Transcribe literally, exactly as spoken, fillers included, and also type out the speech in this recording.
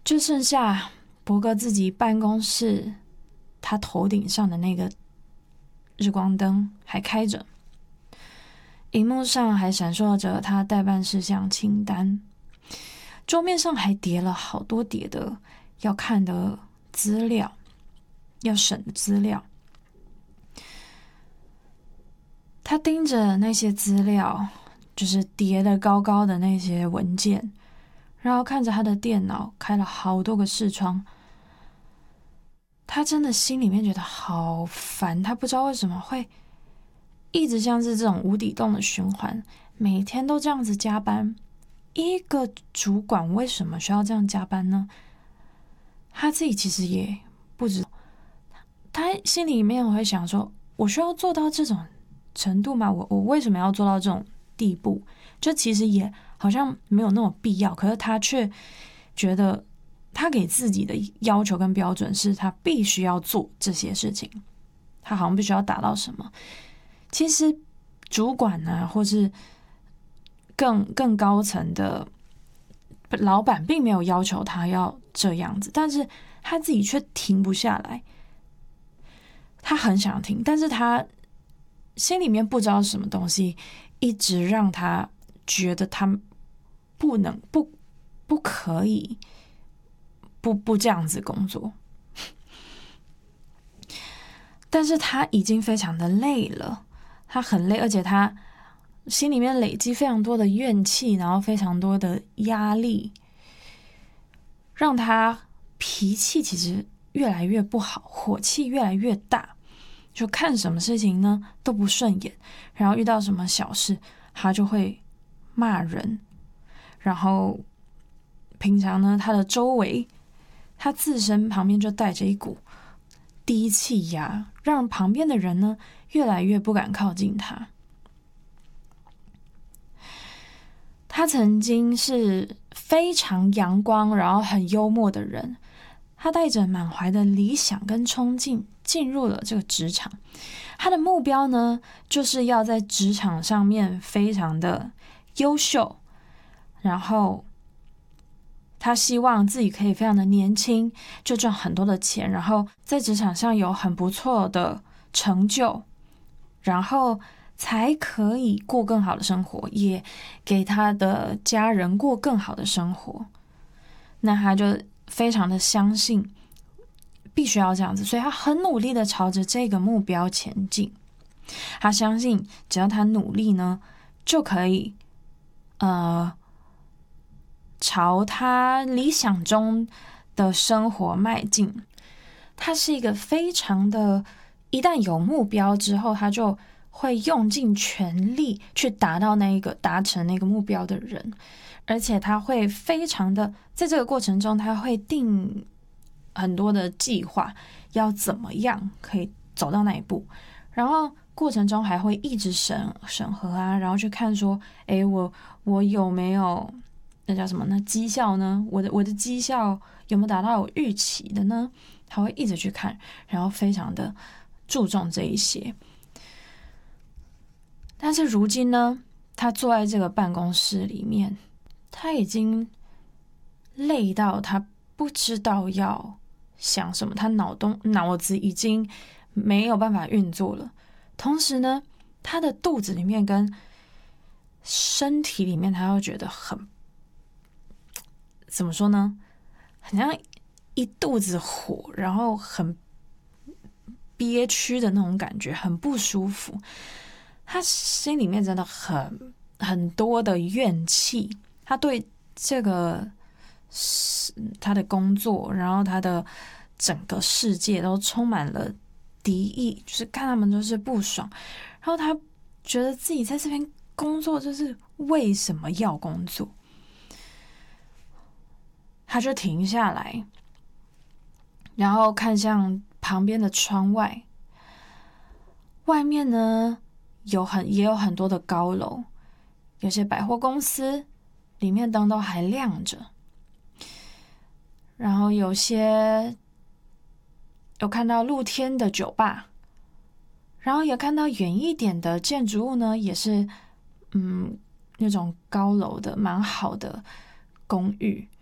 就剩下伯格自己办公室他头顶上的那个日光灯还开着，荧幕上还闪烁着他待办事项清单，桌面上还叠了好多叠的要看的资料，要审的资料。他盯着那些资料，就是叠得高高的那些文件，然后看着他的电脑开了好多个视窗，他真的心里面觉得好烦，他不知道为什么会一直像是这种无底洞的循环，每天都这样子加班。一个主管为什么需要这样加班呢？他自己其实也不知道，他心里面会想说，我需要做到这种程度吗？我我为什么要做到这种地步？就其实也好像没有那种必要，可是他却觉得他给自己的要求跟标准是他必须要做这些事情，他好像必须要达到什么。其实主管啊，或是更更高层的老板并没有要求他要这样子，但是他自己却停不下来。他很想停，但是他心里面不知道什么东西一直让他觉得他不能不不可以不不这样子工作。但是他已经非常的累了，他很累，而且他心里面累积非常多的怨气，然后非常多的压力，让他脾气其实越来越不好，火气越来越大，就看什么事情呢都不顺眼，然后遇到什么小事他就会骂人，然后平常呢他的周围他自身旁边就带着一股低气压，让旁边的人呢越来越不敢靠近他。他曾经是非常阳光然后很幽默的人，他带着满怀的理想跟冲劲进入了这个职场。他的目标呢就是要在职场上面非常的优秀，然后他希望自己可以非常的年轻就赚很多的钱，然后在职场上有很不错的成就，然后才可以过更好的生活，也给他的家人过更好的生活。那他就非常的相信必须要这样子，所以他很努力的朝着这个目标前进。他相信只要他努力呢，就可以呃朝他理想中的生活迈进。他是一个非常的，一旦有目标之后，他就会用尽全力去达到那一个达成那个目标的人，而且他会非常的在这个过程中，他会定很多的计划，要怎么样可以走到那一步，然后过程中还会一直审审核啊，然后去看说，诶，我我有没有那叫什么呢？绩效呢？我的我的绩效有没有达到我预期的呢？他会一直去看，然后非常的注重这一些。但是如今呢，他坐在这个办公室里面，他已经累到他不知道要想什么，他脑东脑子已经没有办法运作了。同时呢，他的肚子里面跟身体里面，他又觉得很怎么说呢？很像一肚子火，然后很憋屈的那种感觉，很不舒服。他心里面真的很很多的怨气，他对这个他的工作，然后他的整个世界都充满了敌意，就是看他们就是不爽，然后他觉得自己在这边工作就是为什么要工作，他就停下来，然后看向旁边的窗外，外面呢有很也有很多的高楼，有些百货公司里面灯都还亮着，然后有些有看到露天的酒吧，然后也看到远一点的建筑物呢，也是嗯那种高楼的蛮好的公寓，